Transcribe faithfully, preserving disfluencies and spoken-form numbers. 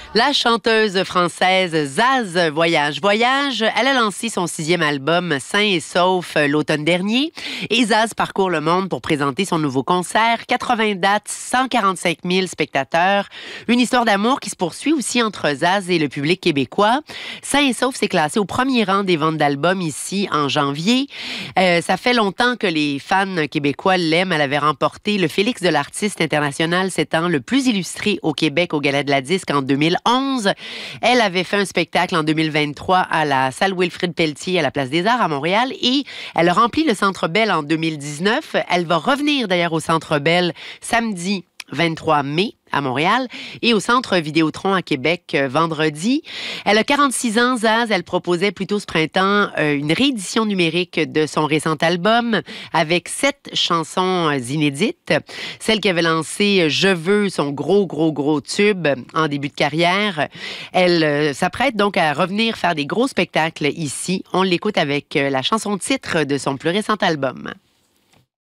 La chanteuse française Zaz Voyage Voyage, elle a lancé son sixième album Sain et Sauf l'automne dernier. Et Zaz parcourt le monde pour présenter son nouveau concert. quatre-vingts dates, cent quarante-cinq mille spectateurs. Une histoire d'amour qui se poursuit aussi entre Zaz et le public québécois. Sain et Sauf s'est classé au premier rang des ventes d'albums ici en janvier. Euh, ça fait longtemps que les fans québécois l'aiment. Elle avait remporté le Félix de l'artiste international s'étant le plus illustré au Québec au Gala de la Disque en deux mille onze. Elle avait fait un spectacle en deux mille vingt-trois à la salle Wilfrid Pelletier à la Place des Arts à Montréal et elle a rempli le Centre Bell en deux mille dix-neuf. Elle va revenir d'ailleurs au Centre Bell samedi vingt-trois mai à Montréal et au Centre Vidéotron à Québec euh, vendredi. Elle a quarante-six ans, Zaz. Elle proposait plus tôt ce printemps euh, une réédition numérique de son récent album avec sept chansons euh, inédites. Celle qui avait lancé « Je veux », son gros, gros, gros tube en début de carrière. Elle euh, s'apprête donc à revenir faire des gros spectacles ici. On l'écoute avec euh, la chanson titre de son plus récent album.